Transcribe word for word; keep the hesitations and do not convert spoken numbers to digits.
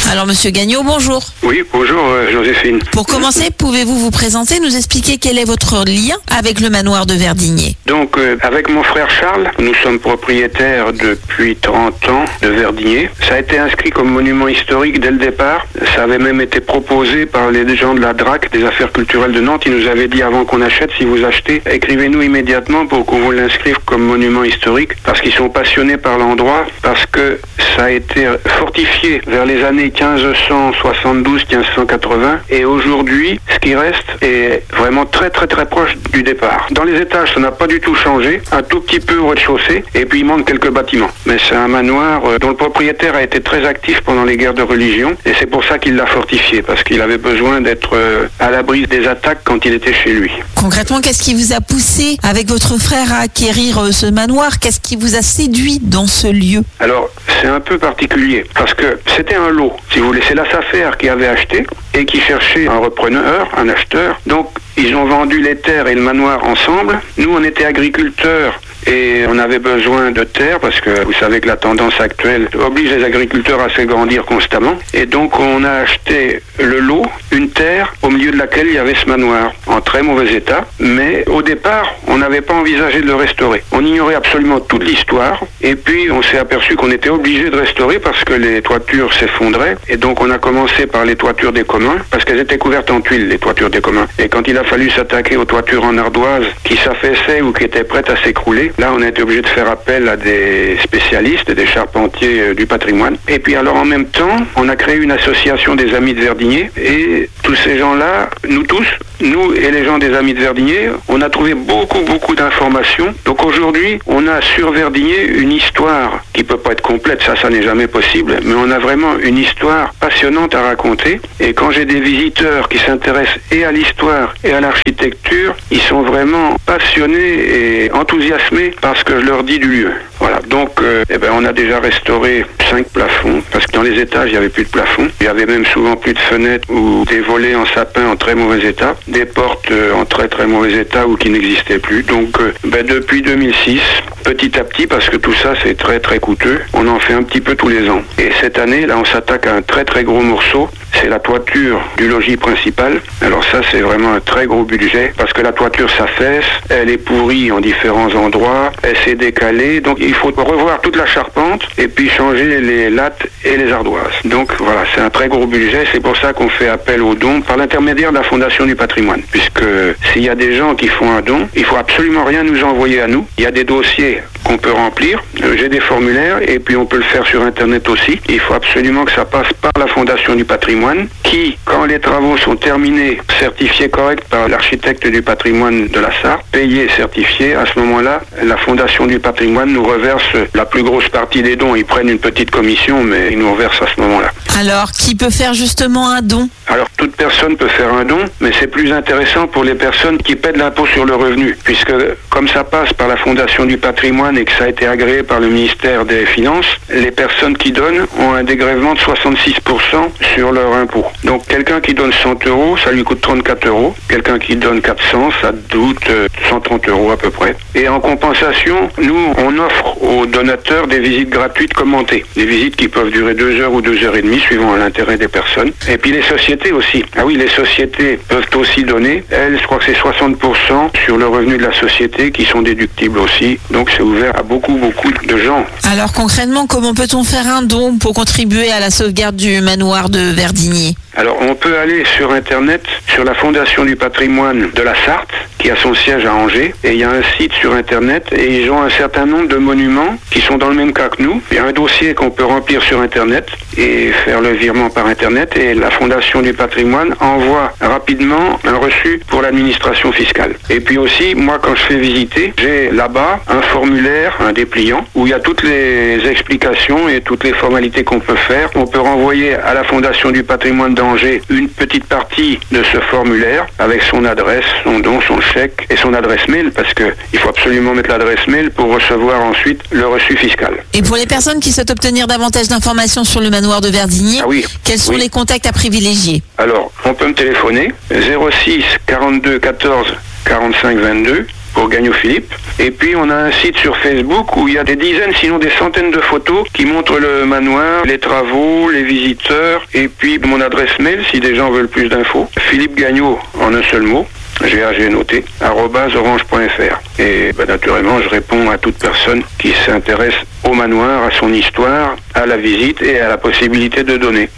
Alors Monsieur Gagnon, bonjour. Oui, bonjour euh, Joséphine. Pour commencer, pouvez-vous vous présenter, nous expliquer quel est votre lien avec le manoir de Verdigné? Donc euh, avec mon frère Charles, nous sommes propriétaires depuis trente ans de Verdigné. Ça a été inscrit comme monument historique dès le départ. Ça avait même été proposé par les gens de la D R A C, des affaires culturelles de Nantes. Ils nous avaient dit avant qu'on achète, si vous achetez, écrivez-nous immédiatement pour qu'on vous l'inscrive comme monument historique, parce qu'ils sont passionnés par l'endroit, parce que ça a été fortifié vers les années quinze cent soixante-douze quinze cent quatre-vingts, et aujourd'hui, ce qui reste est vraiment très très très proche du départ. Dans les étages, ça n'a pas du tout changé, un tout petit peu au rez-de-chaussée, et puis il manque quelques bâtiments. Mais c'est un manoir euh, dont le propriétaire a été très actif pendant les guerres de religion, et c'est pour ça qu'il l'a fortifié, parce qu'il avait besoin d'être euh, à l'abri des attaques quand il était chez lui. Concrètement, qu'est-ce qui vous a poussé avec votre frère à acquérir euh, ce manoir? Qu'est-ce qui vous a séduit dans ce lieu? Alors, c'est un peu particulier, parce que c'était un lot, si vous voulez. C'est la SAFER qui avait acheté et qui cherchait un repreneur, un acheteur. Donc, ils ont vendu les terres et le manoir ensemble. Nous, on était agriculteurs et on avait besoin de terre parce que vous savez que la tendance actuelle oblige les agriculteurs à s'agrandir constamment. Et donc, on a acheté le lot, une terre au milieu de laquelle il y avait ce manoir, en très mauvais état. Mais au départ, on n'avait pas envisagé de le restaurer. On ignorait absolument toute l'histoire. Et puis, on s'est aperçu qu'on était obligé de restaurer parce que les toitures s'effondraient. Et donc, on a commencé par les toitures des communs parce qu'elles étaient couvertes en tuiles, les toitures des communs. Et quand il a fallu s'attaquer aux toitures en ardoise qui s'affaissaient ou qui étaient prêtes à s'écrouler, là, on a été obligé de faire appel à des spécialistes, des charpentiers euh, du patrimoine. Et puis, alors, en même temps, on a créé une association des Amis de Verdigné. Et tous ces gens-là, nous tous, nous et les gens des Amis de Verdigné, on a trouvé beaucoup, beaucoup d'informations. Donc aujourd'hui, on a sur Verdigné une histoire qui peut pas être complète, ça, ça n'est jamais possible, mais on a vraiment une histoire passionnante à raconter. Et quand j'ai des visiteurs qui s'intéressent et à l'histoire et à l'architecture, ils sont vraiment passionnés et enthousiasmés par ce que je leur dis du lieu. Voilà, donc euh, eh ben, on a déjà restauré cinq plafonds, parce que dans les étages, il n'y avait plus de plafond. Il y avait même souvent plus de fenêtres ou des volets en sapin en très mauvais état, des portes euh, en très très mauvais état ou qui n'existaient plus. Donc euh, ben, depuis deux mille six, petit à petit, parce que tout ça c'est très très coûteux, on en fait un petit peu tous les ans. Et cette année, là, on s'attaque à un très très gros morceau, c'est la toiture du logis principal. Alors ça, c'est vraiment un très gros budget, parce que la toiture s'affaisse, elle est pourrie en différents endroits, elle s'est décalée, donc il faut revoir toute la charpente et puis changer les lattes et les ardoises. Donc voilà, c'est un très gros budget, c'est pour ça qu'on fait appel aux dons par l'intermédiaire de la Fondation du patrimoine, puisque s'il y a des gens qui font un don, il faut absolument rien nous envoyer à nous. Il y a des dossiers qu'on peut remplir, euh, j'ai des formulaires et puis on peut le faire sur internet aussi. Il faut absolument que ça passe par la Fondation du patrimoine qui, quand les travaux sont terminés, certifiés corrects par l'architecte du patrimoine de la Sarthe, payé et certifié, à ce moment-là, la Fondation du patrimoine nous reverse la plus grosse partie des dons. Ils prennent une petite commission, mais ils nous reversent à ce moment-là. Alors, qui peut faire justement un don? Alors, toute personne peut faire un don, mais c'est plus intéressant pour les personnes qui paient de l'impôt sur le revenu, puisque comme ça passe par la Fondation du patrimoine et que ça a été agréé par le ministère des Finances, les personnes qui donnent ont un dégrèvement de soixante-six pour cent sur leur impôt. Donc, quelqu'un qui donne cent euros, ça lui coûte trente-quatre euros. Quelqu'un qui donne quatre cents, ça coûte cent trente euros à peu près. Et en compensation, nous, on offre aux donateurs des visites gratuites commentées. Des visites qui peuvent durer deux heures ou deux heures et demie, suivant l'intérêt des personnes. Et puis les sociétés aussi. Ah oui, les sociétés peuvent aussi donner. Elles, je crois que c'est soixante pour cent sur le revenu de la société qui sont déductibles aussi. Donc c'est ouvert à beaucoup, beaucoup de gens. Alors concrètement, comment peut-on faire un don pour contribuer à la sauvegarde du manoir de Verdigné? Alors on peut aller sur internet, sur la Fondation du patrimoine de la Sarthe, qui a son siège à Angers, et il y a un site sur internet et ils ont un certain nombre de monuments qui sont dans le même cas que nous. Il y a un dossier qu'on peut remplir sur internet et faire le virement par internet, et la Fondation du patrimoine envoie rapidement un reçu pour l'administration fiscale. Et puis aussi, moi quand je fais visiter, j'ai là-bas un formulaire, un dépliant, où il y a toutes les explications et toutes les formalités qu'on peut faire. On peut renvoyer à la Fondation du patrimoine d'Angers une petite partie de ce formulaire avec son adresse, son don, son chèque et son adresse mail, parce que il faut absolument mettre l'adresse mail pour recevoir ensuite le reçu fiscal. Et pour les personnes qui souhaitent obtenir davantage d'informations sur le manoir de Verdigné, ah oui, quels sont oui. les contacts à privilégier? Alors, on peut me téléphoner zéro six quarante-deux quatorze quarante-cinq vingt-deux pour Gagno Philippe. Et puis on a un site sur Facebook où il y a des dizaines, sinon des centaines de photos qui montrent le manoir, les travaux, les visiteurs, et puis mon adresse mail si des gens veulent plus d'infos. Philippe Gagno en un seul mot. G A G noté, arobase orange point f r. Et ben, naturellement, je réponds à toute personne qui s'intéresse au manoir, à son histoire, à la visite et à la possibilité de donner.